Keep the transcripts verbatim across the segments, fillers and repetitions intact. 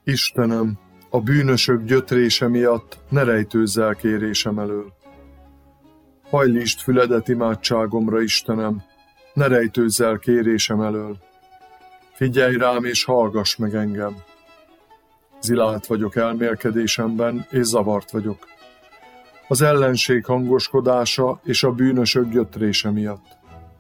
Istenem, a bűnösök gyötrése miatt ne rejtőzz el kérésem elől. Hajlítsd füledet imádságomra, Istenem, ne rejtőzz el kérésem elől. Figyelj rám és hallgass meg engem. Zilált vagyok elmélkedésemben, és zavart vagyok. Az ellenség hangoskodása és a bűnösök gyötrése miatt.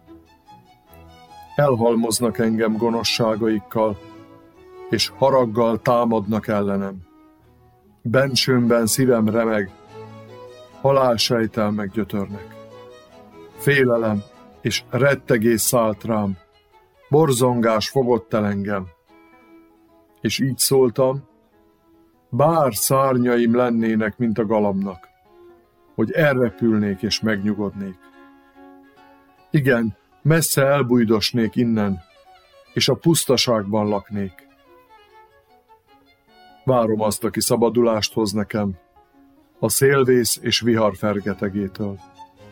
Elhalmoznak engem gonoszságaikkal, és haraggal támadnak ellenem. Bensőmben szívem remeg, halálsejtelmek gyötörnek. Félelem és rettegés szállt rám, borzongás fogott el engem. És így szóltam, bár szárnyaim lennének, mint a galamnak, hogy elrepülnék és megnyugodnék. Igen, messze elbújdosnék innen, és a pusztaságban laknék. Várom azt, aki szabadulást hoz nekem, a szélvész és vihar fergetegétől.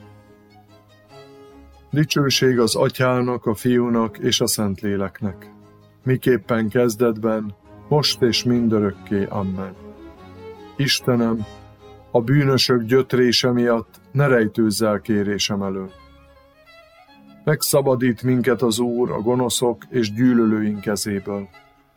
Dicsőség az Atyának, a Fiúnak és a Szentléleknek, miképpen kezdetben, most és mindörökké. Amen. Istenem, a bűnösök gyötrése miatt ne rejtőzz el kérésem elől. Megszabadít minket az Úr a gonoszok és gyűlölőink kezéből.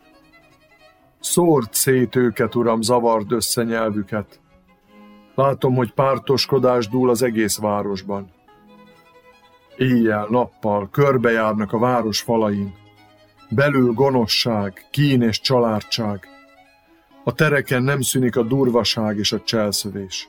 Szórd szét őket, Uram, zavard össze nyelvüket. Látom, hogy pártoskodás dúl az egész városban. Éjjel-nappal körbejárnak a város falain. Belül gonoszság, kín és családság. A tereken nem szűnik a durvaság és a cselszövés.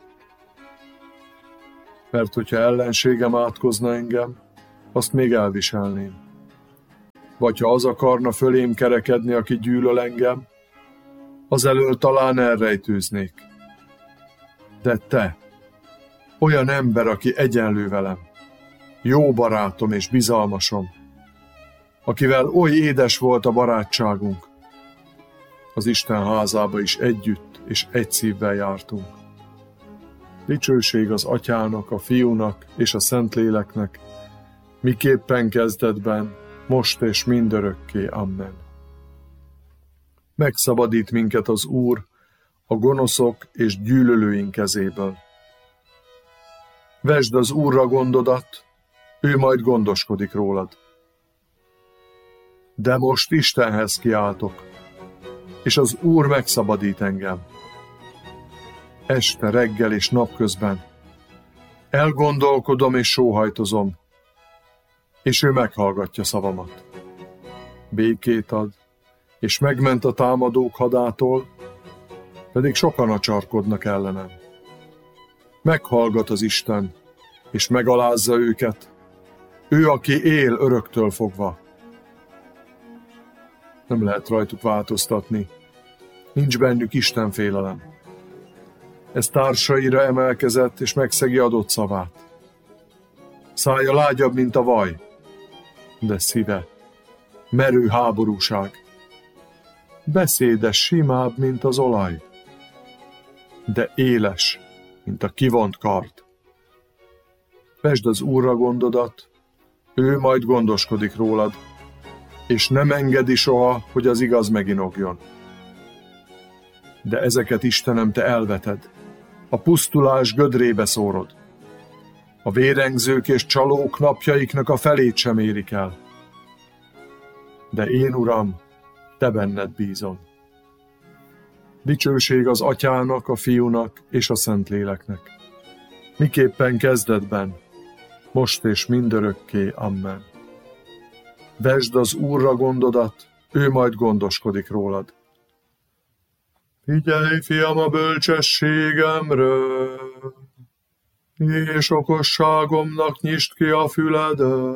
Mert hogyha ellenségem átkozna engem, azt még elviselném. Vagy ha az akarna fölém kerekedni, aki gyűlöl engem, az elől talán elrejtőznék. De te, olyan ember, aki egyenlő velem, jó barátom és bizalmasom, akivel oly édes volt a barátságunk, az Isten házába is együtt és egy szívvel jártunk. Dicsőség az Atyának, a Fiúnak és a Szentléleknek, miképpen kezdetben, most és mindörökké. Amen. Megszabadít minket az Úr a gonoszok és gyűlölőink kezéből. Vesd az Úrra gondodat, ő majd gondoskodik rólad. De most Istenhez kiáltok, és az Úr megszabadít engem. Este, reggel és napközben elgondolkodom és sóhajtozom, és ő meghallgatja szavamat. Békét ad, és megment a támadók hadától, pedig sokan acsarkodnak ellenem. Meghallgat az Isten, és megalázza őket, ő, aki él öröktől fogva. Nem lehet rajtuk változtatni, nincs bennük Isten félelem. Ez társaira emelkezett, és megszegi adott szavát. Szája lágyabb, mint a vaj, de szíve merő háborúság. Beszéde simább, mint az olaj, de éles, mint a kivont kard. Vesd az Úrra gondodat, ő majd gondoskodik rólad, és nem engedi soha, hogy az igaz meginogjon. De ezeket, Istenem, te elveted, a pusztulás gödrébe szórod. A vérengzők és csalók napjaiknak a felét sem érik el. De én, Uram, te benned bízom. Dicsőség az Atyának, a Fiúnak és a Szentléleknek, miképpen kezdetben, most és mindörökké. Amen. Vesd az Úrra gondodat, ő majd gondoskodik rólad. Figyelj, fiam, a bölcsességemre, és okosságomnak nyisd ki a füledet.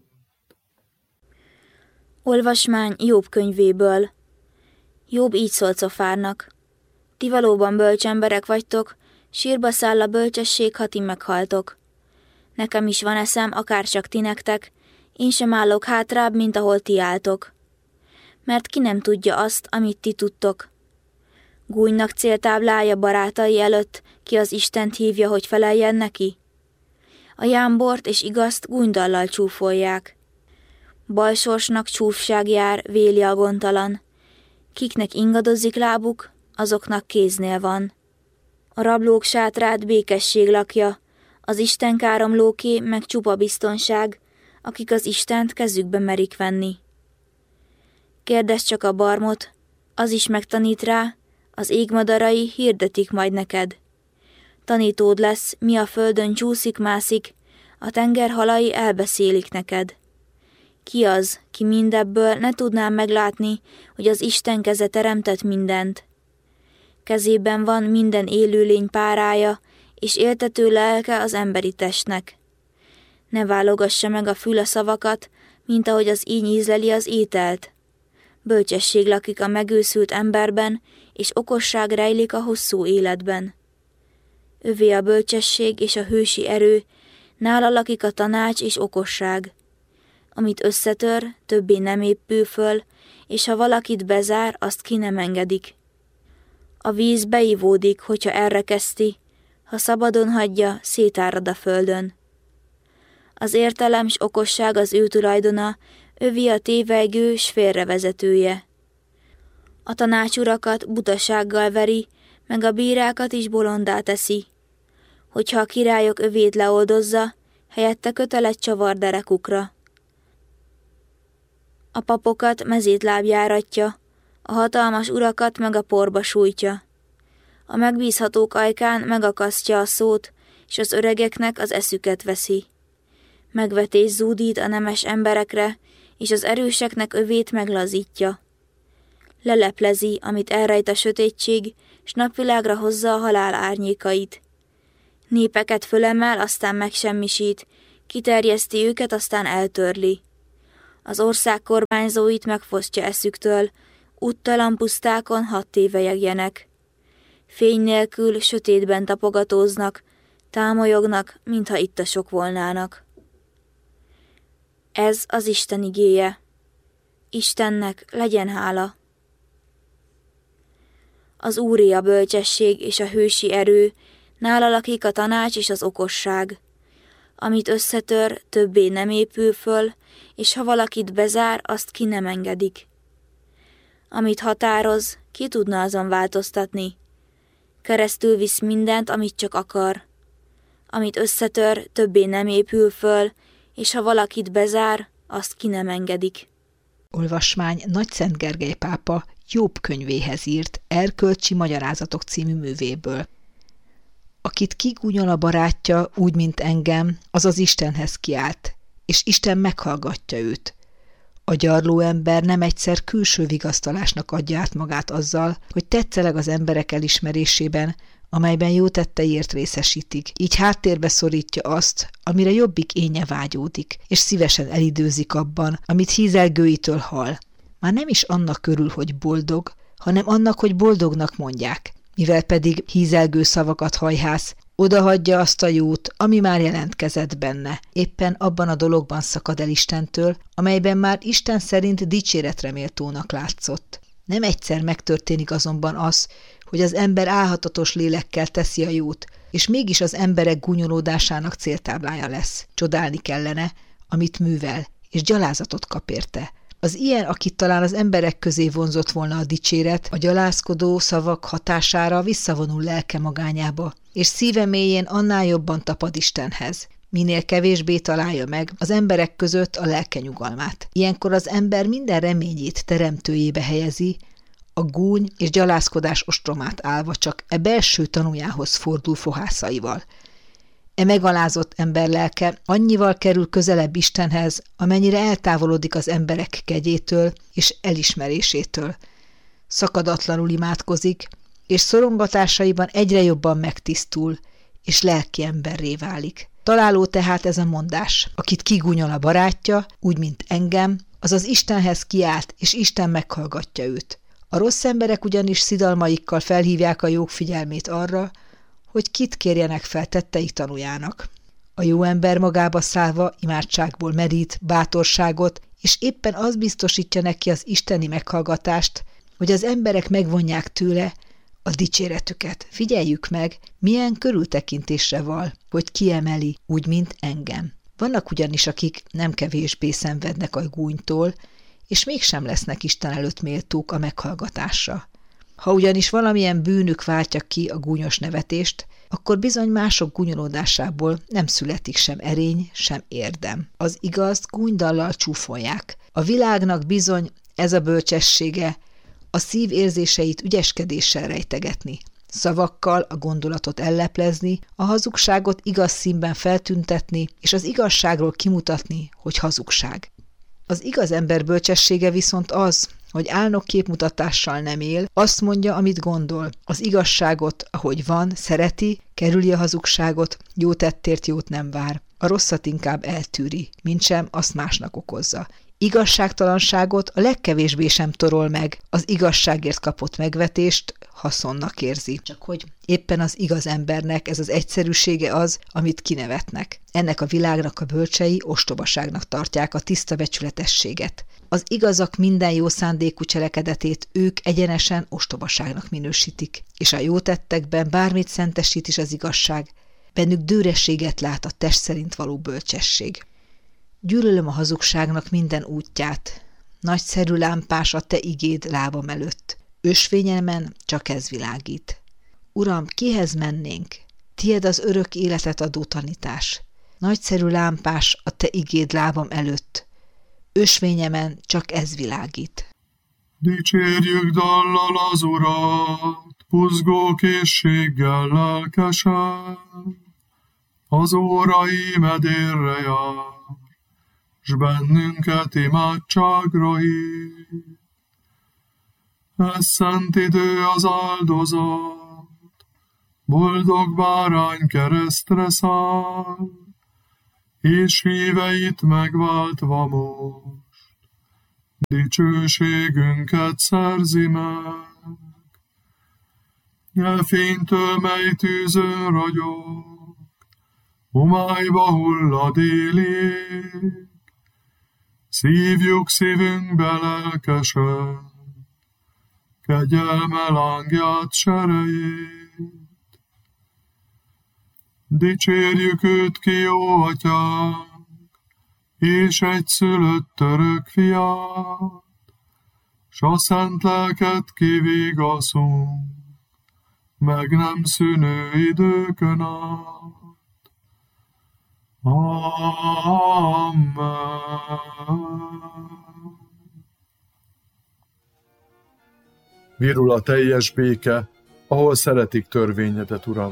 Olvasmány Jobb könyvéből. Jobb így szólt Zofárnak: ti valóban bölcs emberek vagytok, sírba száll a bölcsesség, ha ti meghaltok. Nekem is van eszem, akárcsak ti nektek, én sem állok hátrább, mint ahol ti álltok. Mert ki nem tudja azt, amit ti tudtok. Gúnynak céltáblája barátai előtt, ki az Istent hívja, hogy feleljen neki. A jámbort és igazt gúnydallal csúfolják. Balsorsnak csúfság jár, véli a gondtalan. Kiknek ingadozik lábuk, azoknak kéznél van. A rablók sátrát békesség lakja, az Isten káromlóké meg csupa biztonság, akik az Istent kezükbe merik venni. Kérdezd csak a barmot, az is megtanít rá, az égmadarai hirdetik majd neked. Tanítód lesz, mi a földön csúszik-mászik, a tenger halai elbeszélik neked. Ki az, ki mindebből ne tudná meglátni, hogy az Isten keze teremtett mindent? Kezében van minden élőlény párája, és éltető lelke az emberi testnek. Ne válogassa meg a fül a szavakat, mint ahogy az íny ízleli az ételt. Bölcsesség lakik a megőszült emberben, és okosság rejlik a hosszú életben. Övé a bölcsesség és a hősi erő, nála lakik a tanács és okosság. Amit összetör, többé nem épül föl, és ha valakit bezár, azt ki nem engedik. A víz beivódik, hogyha elrekeszti, ha szabadon hagyja, szétárad a földön. Az értelem s okosság az ő tulajdona, övi a tévejgő s félrevezetője. A tanácsurakat butasággal veri, meg a bírákat is bolondá teszi. Hogyha a királyok övét leoldozza, helyette kötelet csavar derekukra. A papokat mezítláb járatja, a hatalmas urakat meg a porba sújtja. A megbízhatók ajkán megakasztja a szót, és az öregeknek az eszüket veszi. Megvetés zúdít a nemes emberekre, és az erőseknek övét meglazítja. Leleplezi, amit elrejt a sötétség, s napvilágra hozza a halál árnyékait. Népeket fölemel, aztán megsemmisít, kiterjeszti őket, aztán eltörli. Az ország kormányzóit megfosztja eszüktől, úttalan pusztákon hadd tévelyegjenek. Fény nélkül sötétben tapogatóznak, támolyognak, mintha ittasok volnának. Ez az Isten igéje. Istennek legyen hála. Az Úré a bölcsesség és a hősi erő, nála lakik a tanács és az okosság. Amit összetör, többé nem épül föl, és ha valakit bezár, azt ki nem engedik. Amit határoz, ki tudna azon változtatni? Keresztül visz mindent, amit csak akar. Amit összetör, többé nem épül föl, és ha valakit bezár, azt ki nem engedik. Olvasmány Nagyszent Gergely pápa Jobb könyvéhez írt Erkölcsi magyarázatok című művéből. Akit kigúnyol a barátja, úgy, mint engem, az az Istenhez kiált, és Isten meghallgatja őt. A gyarló ember nem egyszer külső vigasztalásnak adja át magát azzal, hogy tetszeleg az emberek elismerésében, amelyben jó tetteiért részesítik, így háttérbe szorítja azt, amire jobbik énje vágyódik, és szívesen elidőzik abban, amit hízelgőitől hall. Már nem is annak körül, hogy boldog, hanem annak, hogy boldognak mondják, mivel pedig hízelgő szavakat hajhász, odahagyja azt a jót, ami már jelentkezett benne. Éppen abban a dologban szakad el Istentől, amelyben már Isten szerint dicséretre méltónak látszott. Nem egyszer megtörténik azonban az, hogy az ember álhatatos lélekkel teszi a jót, és mégis az emberek gúnyolódásának céltáblája lesz. Csodálni kellene, amit művel, és gyalázatot kap érte. Az ilyen, akit talán az emberek közé vonzott volna a dicséret, a gyalázkodó szavak hatására visszavonul lelke magányába, és szíve mélyén annál jobban tapad Istenhez. Minél kevésbé találja meg az emberek között a lelke nyugalmát. Ilyenkor az ember minden reményét teremtőjébe helyezi, a gúny és gyalázkodás ostromát állva csak e belső tanújához fordul fohászaival. E megalázott ember lelke annyival kerül közelebb Istenhez, amennyire eltávolodik az emberek kegyétől és elismerésétől. Szakadatlanul imádkozik, és szorongatásaiban egyre jobban megtisztul, és lelki emberré válik. Találó tehát ez a mondás, akit kigúnyol a barátja, úgy, mint engem, az az Istenhez kiált, és Isten meghallgatja őt. A rossz emberek ugyanis szidalmaikkal felhívják a jók figyelmét arra, hogy kit kérjenek fel tetteik tanújának. A jó ember magába szállva imádságból merít bátorságot, és éppen az biztosítja neki az isteni meghallgatást, hogy az emberek megvonják tőle a dicséretüket. Figyeljük meg, milyen körültekintésre val, hogy kiemeli, úgy, mint engem. Vannak ugyanis, akik nem kevésbé szenvednek a gúnytól, és mégsem lesznek Isten előtt méltók a meghallgatásra. Ha ugyanis valamilyen bűnük váltja ki a gúnyos nevetést, akkor bizony mások gúnyolódásából nem születik sem erény, sem érdem. Az igazt gúnydallal csúfolják. A világnak bizony ez a bölcsessége, a szív érzéseit ügyeskedéssel rejtegetni, szavakkal a gondolatot elleplezni, a hazugságot igaz színben feltüntetni, és az igazságról kimutatni, hogy hazugság. Az igaz ember bölcsessége viszont az, hogy álnok képmutatással nem él, azt mondja, amit gondol, az igazságot, ahogy van, szereti, kerüli a hazugságot, jó tettért jót nem vár, a rosszat inkább eltűri, mintsem azt másnak okozza. Igazságtalanságot a legkevésbé sem torol meg, az igazságért kapott megvetést haszonnak érzi. Csak hogy éppen az igaz embernek ez az egyszerűsége az, amit kinevetnek. Ennek a világnak a bölcsei ostobaságnak tartják a tiszta becsületességet. Az igazak minden jó szándékú cselekedetét ők egyenesen ostobaságnak minősítik, és a jó tettekben bármit szentesít is az igazság, bennük dőrességet lát a test szerint való bölcsesség. Gyűlölöm a hazugságnak minden útját, nagyszerű lámpás a te igéd lábam előtt, ösvényemen csak ez világít. Uram, kihez mennénk? Tied az örök életet adó tanítás. Nagyszerű lámpás a te igéd lábam előtt, ösvényemen csak ez világít. Dicsérjük dallal az Urat, buzgó készséggel lelkesen, az órai medérre jár, s bennünket imádságra hív. Ez szent idő az áldozat, boldog bárány keresztre száll, és híveit megváltva most, dicsőségünket szerzi meg. E fénytől, mely tűzön ragyog, homályba hullad élék, szívjuk szívünkbe lelkesen, kegyelme lángját serejét. Dicsérjük őt ki, jó atyánk, és egyszülött örök fiát, s a szent lelket kivigaszunk, meg nem szűnő időkön át. Amen. Virul a teljes béke, ahol szeretik törvényedet, Uram.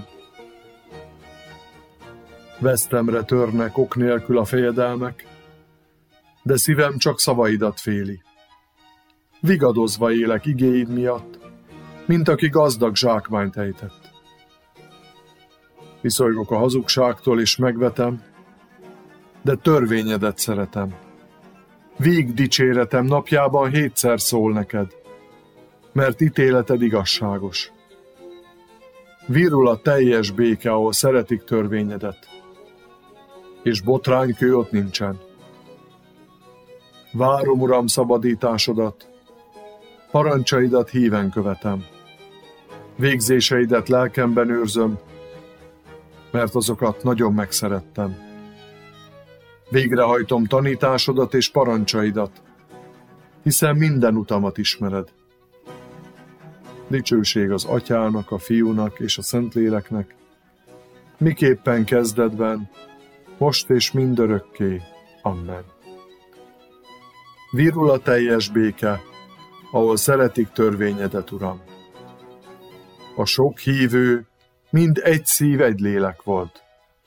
Vesztemre törnek ok nélkül a fejedelmek, de szívem csak szavaidat féli. Vigadozva élek igéid miatt, mint aki gazdag zsákmányt ejtett. Viszolygok a hazugságtól és megvetem, de törvényedet szeretem. Vég dicséretem napjában hétszer szól neked, mert ítéleted igazságos. Virul a teljes béke, ahol szeretik törvényedet, és botránykő ott nincsen. Várom, Uram, szabadításodat, parancsaidat híven követem. Végzéseidet lelkemben őrzöm, mert azokat nagyon megszerettem. Végrehajtom tanításodat és parancsaidat, hiszen minden utamat ismered. Dicsőség az Atyának, a Fiúnak és a Szentléleknek, miképpen kezdetben, most és mindörökké. Amen. Virul a teljes béke, ahol szeretik törvényedet, Uram. A sok hívő mind egy szív, egy lélek volt.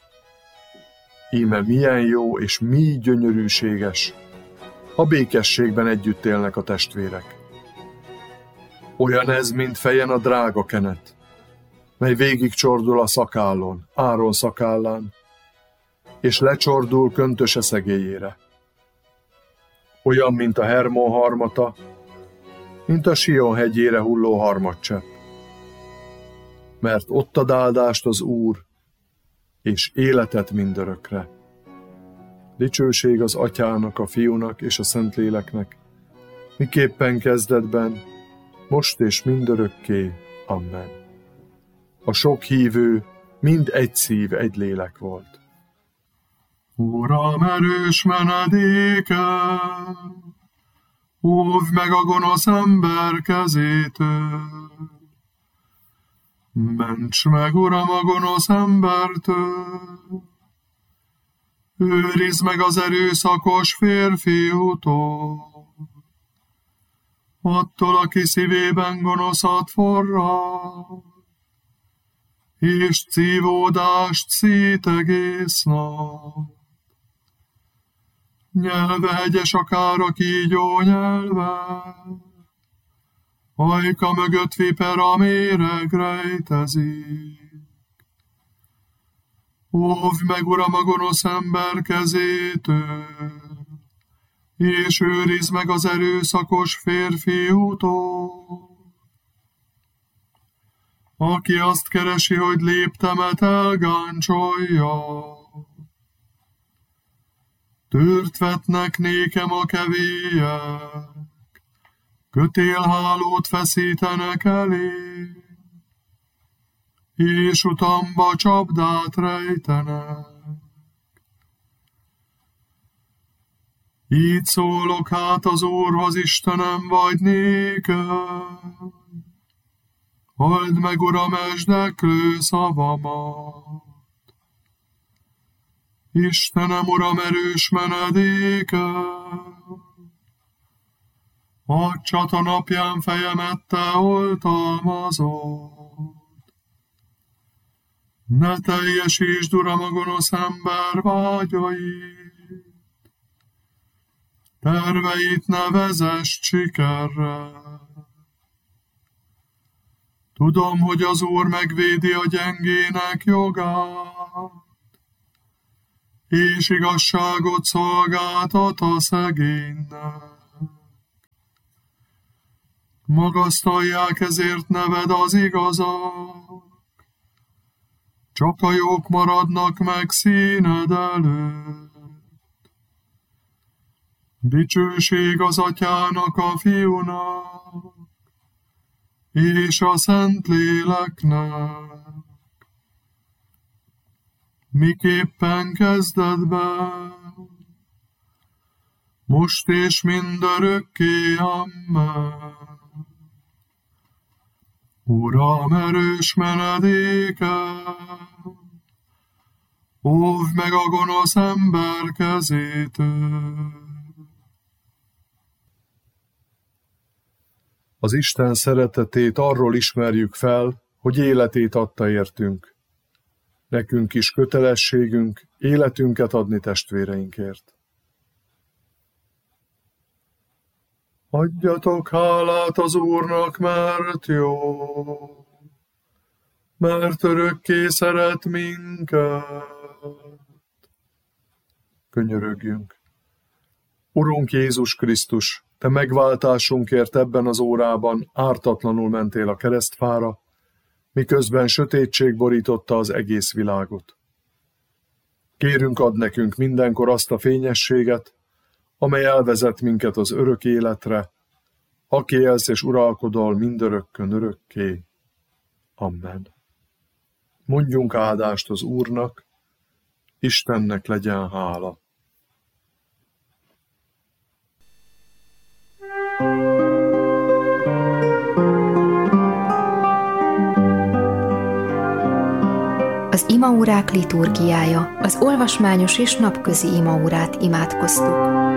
Íme milyen jó és mi gyönyörűséges, a békességben együtt élnek a testvérek. Olyan ez, mint fejen a drága kenet, mely végig csordul a szakállon, Áron szakállán, és lecsordul köntöse szegélyére. Olyan, mint a Hermon harmata, mint a Sion hegyére hulló harmadcsepp. Mert ott ad áldást az Úr, és életet mindörökre. Dicsőség az Atyának, a Fiúnak és a Szentléleknek, miképpen kezdetben, most és mindörökké. Amen. A sok hívő mind egy szív, egy lélek volt. Uram, erős menedékem, Óvj meg a gonosz ember kezétől. Ments meg, Uram, a gonosz embertől. Őrizd meg az erőszakos férfiútól. Attól, aki szívében gonoszat forrad, és szívódást szít egész nap. Nyelve hegyes akár a kígyó nyelve, ajka mögött vipera méreg rejtezik. Óvj meg, Uram, a gonosz ember kezétől, és őrizd meg az erőszakos férfiútól. Aki azt keresi, hogy léptemet elgáncsolja, tört vetnek nékem a kevélyek, kötélhálót feszítenek elé, és utamba csapdát rejtenek. Így szólok hát az Úrhoz, Istenem, vagy néked. Halld meg, Uram, esdeklő szavamat. Istenem, Uram, erős menedékem. A csata napján fejemet te oltalmazod. Ne teljesítsd, Uram, a gonosz ember vágyait. Terveit ne vezess sikerre. Tudom, hogy az Úr megvédi a gyengének jogát, és igazságot szolgáltat a szegénynek. Magasztalják ezért neved az igazak, csak a jók maradnak meg színed előtt. Dicsőség az Atyának, a Fiúnak, és a Szentléleknek. Miképpen kezdetben, most és mindörökké, amen. Uram, erős menedékem, óvj meg a gonosz ember kezétől. Az Isten szeretetét arról ismerjük fel, hogy életét adta értünk. Nekünk is kötelességünk életünket adni testvéreinkért. Adjatok hálát az Úrnak, mert jó, mert örökké szeret minket. Könyörögjünk. Urunk Jézus Krisztus, te megváltásunkért ebben az órában ártatlanul mentél a keresztfára, miközben sötétség borította az egész világot. Kérünk, add nekünk mindenkor azt a fényességet, amely elvezet minket az örök életre, aki élsz és uralkodol mindörökkön örökké. Amen. Mondjunk áldást az Úrnak, Istennek legyen hála. Az imaórák liturgiája, az olvasmányos és napközi imaórát imádkoztuk.